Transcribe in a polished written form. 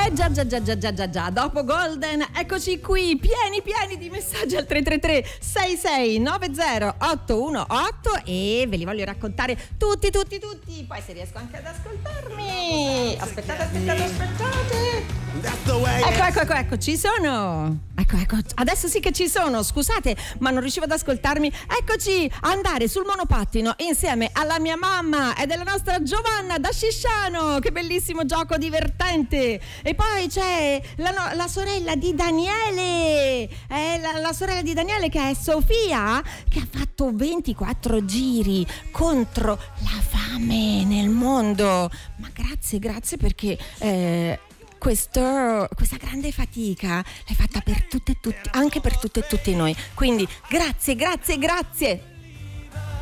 Già, dopo Golden, eccoci qui, pieni di messaggi al 333 6690 818 e ve li voglio raccontare tutti, poi se riesco anche ad ascoltarmi. Aspettate. Ecco, ci sono. Ecco, adesso sì che ci sono, scusate, ma non riuscivo ad ascoltarmi. Eccoci, andare sul monopattino insieme alla mia mamma e della nostra Giovanna da Scisciano, che bellissimo gioco divertente. E poi c'è la sorella di Daniele, la sorella di Daniele che è Sofia, che ha fatto 24 giri contro la fame nel mondo. Ma grazie perché questa grande fatica l'hai fatta per tutte e tutti, anche per tutte e tutti noi. Quindi grazie.